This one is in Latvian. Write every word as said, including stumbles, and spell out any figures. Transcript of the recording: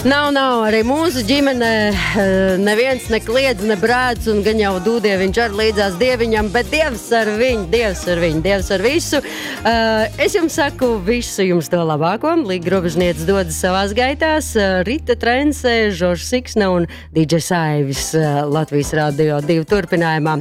Nav, nav, arī mūsu ģimene neviens nekliedz, ne brāds, un gan jau dūdieviņš ar līdzās dieviņam, bet Dievs ar viņu, Dievs ar viņu, Dievs ar visu. Es jums saku visu jums to labāko. Līga Robežniece dodas savās gaitās. Rita Trense, Žoržs Siksna un D J Saivis Latvijas Radio divi turpinājumā.